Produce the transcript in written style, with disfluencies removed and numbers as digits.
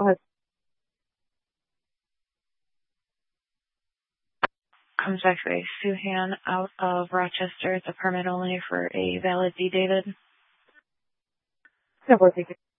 ahead. Comes back to a Suhan out of Rochester. It's a permit only for a valid D, David. No, thank you.